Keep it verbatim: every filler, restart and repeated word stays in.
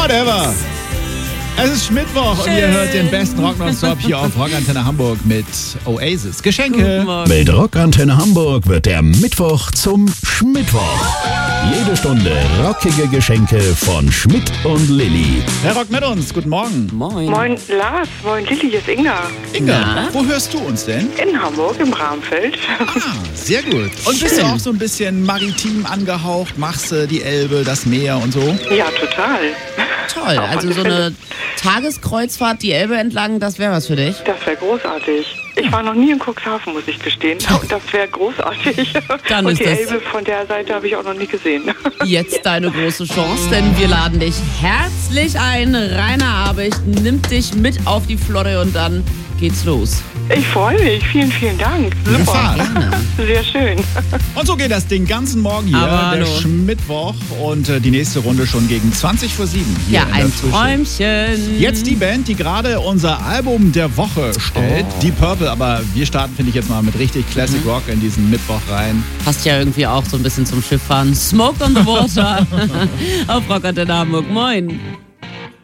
Whatever. Es ist Mittwoch und ihr hört den besten Rock nonstop hier auf Rockantenne Hamburg mit Oasis. Geschenke. Mit Rockantenne Hamburg wird der Mittwoch zum Schmittwoch. Jede Stunde rockige Geschenke von Schmidt und Lilly. Herr Rock mit uns, guten Morgen. Moin. Moin Lars, moin Lilly, hier ist Inga. Inga, Na? wo hörst du uns denn? In Hamburg, im Bramfeld. Ah, sehr gut. Und bist du auch so ein bisschen maritim angehaucht? Machst du die Elbe, das Meer und so? Ja, total. Toll, also so eine Tageskreuzfahrt die Elbe entlang, das wäre was für dich? Das wäre großartig. Ich war noch nie in Cuxhaven, muss ich gestehen. Das wäre großartig. Dann Und ist die das- Elbe von der Seite habe ich auch noch nie gesehen. Jetzt deine große Chance, denn wir laden dich herzlich ein. Rainer Abicht nimmt dich mit auf die Flotte und dann geht's los. Ich freue mich. Vielen, vielen Dank. Super. Fahren. Sehr schön. Und so geht das den ganzen Morgen hier, Aber der hallo. Schmittwoch und äh, die nächste Runde schon gegen zwanzig vor sieben. Hier Ja, in der ein Frühschicht. Träumchen. Jetzt die Band, die gerade unser Album der Woche stellt, Oh. Deep Purple. Aber wir starten, finde ich, jetzt mal mit richtig Classic Rock in diesen Mittwoch rein. Passt ja irgendwie auch so ein bisschen zum Schifffahren. Smoke on the Water auf Rockantenne Hamburg. Moin.